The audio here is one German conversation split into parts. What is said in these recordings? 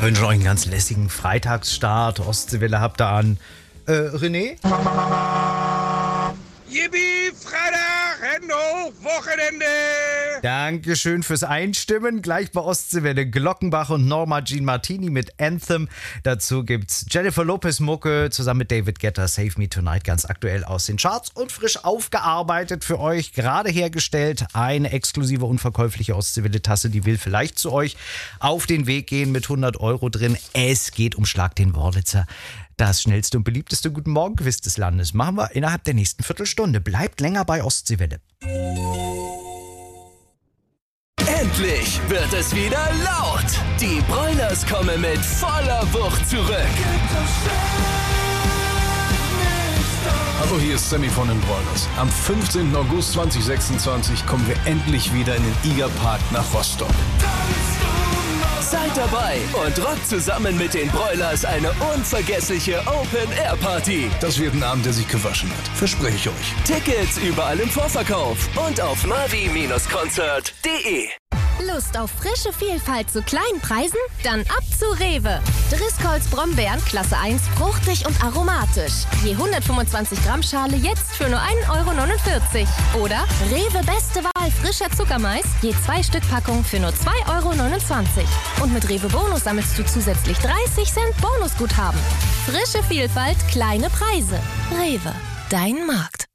wünsche euch einen ganz lässigen Freitagsstart. Ostseewelle habt ihr an. René? Yippie, Freitag, Hände hoch, Wochenende! Dankeschön fürs Einstimmen. Gleich bei Ostseewelle Glockenbach und Norma Jean Martini mit Anthem. Dazu gibt's Jennifer Lopez Mucke zusammen mit David Guetta, Save Me Tonight, ganz aktuell aus den Charts und frisch aufgearbeitet für euch, gerade hergestellt. Eine exklusive, unverkäufliche Ostseewelle-Tasse, die will vielleicht zu euch auf den Weg gehen mit 100 € drin. Es geht um Schlag den Wurlitzer. Das schnellste und beliebteste Guten Morgen-Quiz des Landes machen wir innerhalb der nächsten Viertelstunde. Bleibt länger bei Ostseewelle. Endlich wird es wieder laut. Die Broilers kommen mit voller Wucht zurück. Hallo, hier ist Sammy von den Broilers. Am 15. August 2026 kommen wir endlich wieder in den Igerpark nach Rostock. Seid dabei und rockt zusammen mit den Broilers eine unvergessliche Open-Air-Party. Das wird ein Abend, der sich gewaschen hat. Verspreche ich euch. Tickets überall im Vorverkauf und auf mavi-konzert.de. Lust auf frische Vielfalt zu kleinen Preisen? Dann ab zu Rewe. Driscolls Brombeeren Klasse 1 fruchtig und aromatisch. Je 125 Gramm Schale jetzt für nur 1,49 €. Oder Rewe Beste Wahl frischer Zuckermais. Je 2 Stück Packung für nur 2,29 €. Und mit Rewe Bonus sammelst du zusätzlich 30 Cent Bonusguthaben. Frische Vielfalt, kleine Preise. Rewe, dein Markt.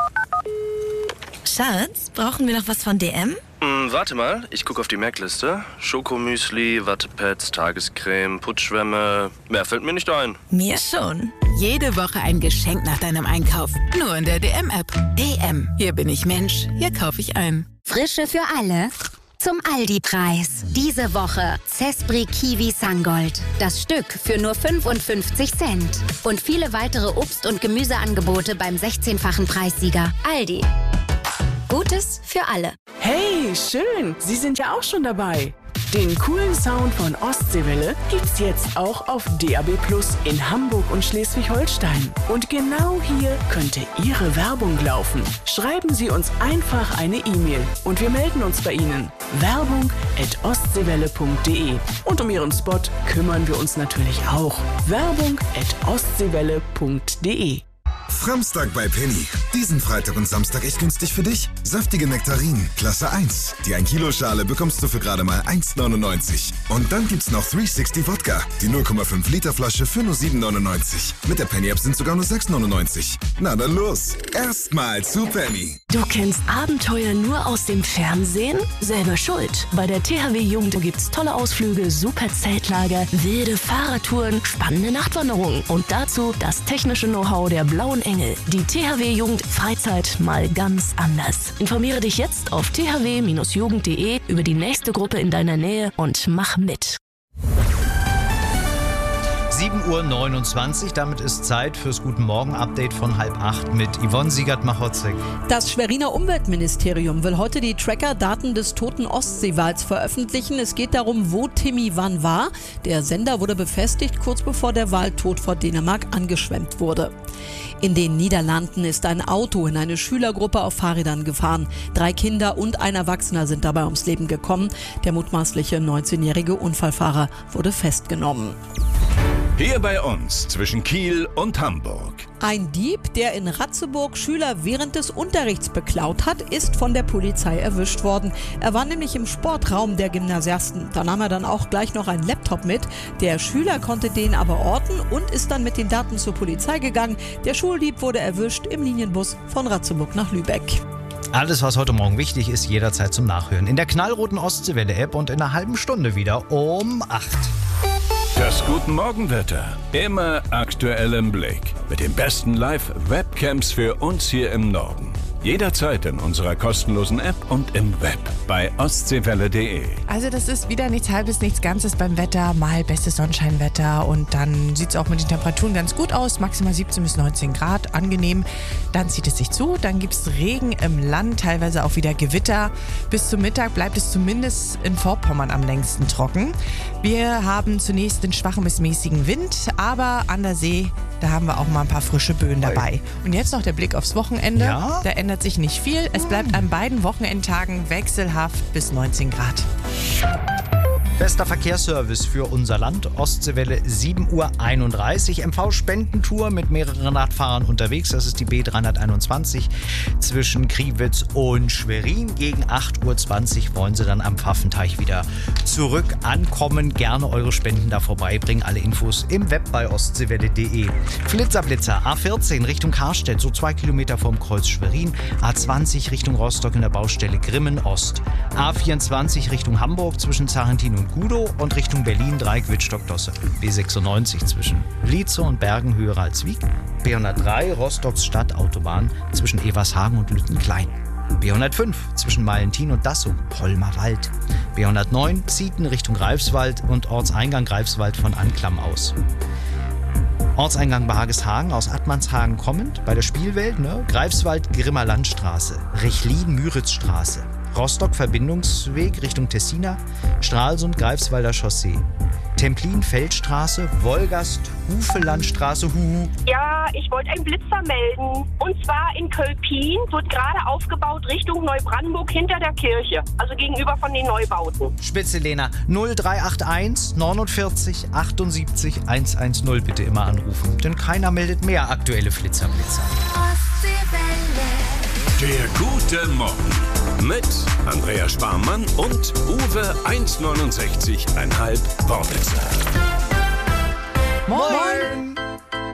Schatz, brauchen wir noch was von DM? Warte mal, ich gucke auf die Merkliste. Schokomüsli, Wattepads, Tagescreme, Putzschwämme. Mehr fällt mir nicht ein. Mir schon. Jede Woche ein Geschenk nach deinem Einkauf. Nur in der DM-App. DM. Hier bin ich Mensch. Hier kaufe ich ein. Frische für alle. Zum Aldi-Preis. Diese Woche Cespri Kiwi Sangold. Das Stück für nur 55 Cent. Und viele weitere Obst- und Gemüseangebote beim 16-fachen Preissieger. Aldi. Gutes für alle. Hey, schön! Sie sind ja auch schon dabei. Den coolen Sound von Ostseewelle gibt's jetzt auch auf DAB+ in Hamburg und Schleswig-Holstein. Und genau hier könnte Ihre Werbung laufen. Schreiben Sie uns einfach eine E-Mail und wir melden uns bei Ihnen. Werbung@ostseewelle.de. Und um Ihren Spot kümmern wir uns natürlich auch. Werbung@ostseewelle.de. Framstag bei Penny. Diesen Freitag und Samstag echt günstig für dich. Saftige Nektarinen, Klasse 1. Die 1 Kilo Schale bekommst du für gerade mal 1,99. Und dann gibt's noch 360 Wodka. Die 0,5 Liter Flasche für nur 7,99. Mit der Penny App sind sogar nur 6,99. Na dann los. Erstmal zu Penny. Du kennst Abenteuer nur aus dem Fernsehen? Selber schuld. Bei der THW Jugend gibt's tolle Ausflüge, super Zeltlager, wilde Fahrradtouren, spannende Nachtwanderungen und dazu das technische Know-how der Blauen Engel. Die THW Jugend Freizeit mal ganz anders. Informiere dich jetzt auf thw-jugend.de über die nächste Gruppe in deiner Nähe und mach mit. 7:29 Uhr, damit ist Zeit fürs Guten Morgen-Update von 7:30 mit Yvonne Siegert-Machotzek. Das Schweriner Umweltministerium will heute die Tracker-Daten des toten Ostseewals veröffentlichen. Es geht darum, wo Timmy wann war. Der Sender wurde befestigt, kurz bevor der Wal tot vor Dänemark angeschwemmt wurde. In den Niederlanden ist ein Auto in eine Schülergruppe auf Fahrrädern gefahren. 3 Kinder und ein Erwachsener sind dabei ums Leben gekommen. Der mutmaßliche 19-jährige Unfallfahrer wurde festgenommen. Hier bei uns zwischen Kiel und Hamburg. Ein Dieb, der in Ratzeburg Schüler während des Unterrichts beklaut hat, ist von der Polizei erwischt worden. Er war nämlich im Sportraum der Gymnasiasten. Da nahm er dann auch gleich noch einen Laptop mit. Der Schüler konnte den aber orten und ist dann mit den Daten zur Polizei gegangen. Der Schuldieb wurde erwischt im Linienbus von Ratzeburg nach Lübeck. Alles, was heute Morgen wichtig ist, jederzeit zum Nachhören. In der knallroten Ostseewelle-App und in einer halben Stunde wieder um 8. Das Guten Morgenwetter. Immer aktuell im Blick. Mit den besten Live-Webcams für uns hier im Norden. Jederzeit in unserer kostenlosen App und im Web bei ostseewelle.de. Also das ist wieder nichts Halbes, nichts Ganzes beim Wetter. Mal bestes Sonnenscheinwetter und dann sieht es auch mit den Temperaturen ganz gut aus. Maximal 17 bis 19 Grad, angenehm. Dann zieht es sich zu, dann gibt es Regen im Land, teilweise auch wieder Gewitter. Bis zum Mittag bleibt es zumindest in Vorpommern am längsten trocken. Wir haben zunächst den schwachen bis mäßigen Wind, aber an der See, da haben wir auch mal ein paar frische Böen dabei. Und jetzt noch der Blick aufs Wochenende. Ja? Da ändert sich nicht viel. Es bleibt an beiden Wochenendtagen wechselhaft bis 19 Grad. Bester Verkehrsservice für unser Land. Ostseewelle 7:31 Uhr. MV-Spendentour mit mehreren Radfahrern unterwegs. Das ist die B321 zwischen Kriwitz und Schwerin. Gegen 8:20 Uhr wollen sie dann am Pfaffenteich wieder zurück ankommen. Gerne eure Spenden da vorbeibringen. Alle Infos im Web bei ostseewelle.de. Flitzerblitzer A14 Richtung Karstedt, so 2 Kilometer vom Kreuz Schwerin. A20 Richtung Rostock in der Baustelle Grimmen Ost. A24 Richtung Hamburg zwischen Zarentin und Gudow und Richtung Berlin Dreieck Wittstock-Dosse. B96 zwischen Lietze und Bergen höher als Wieg. B103 Rostocks Stadtautobahn zwischen Evershagen und Lüttenklein. B105 zwischen Malentin und Dassum, Polmer Wald. B109 Zieten Richtung Greifswald und Ortseingang Greifswald von Anklam aus. Ortseingang Bargeshagen aus Attmannshagen kommend, bei der Spielwelt, Greifswald Grimmer Landstraße, Rechlin-Müritzstraße. Rostock Verbindungsweg Richtung Tessina, Stralsund Greifswalder Chaussee. Templin Feldstraße, Wolgast Hufelandstraße, Ja, ich wollte einen Blitzer melden. Und zwar in Kölpin wird gerade aufgebaut Richtung Neubrandenburg hinter der Kirche. Also gegenüber von den Neubauten. Spitze Lena, 0381 49 78 110 bitte immer anrufen. Denn keiner meldet mehr aktuelle Flitzerblitzer. Der gute Morgen mit Andrea Sparmann und Uwe 1,69,5 Worblitzer. Moin!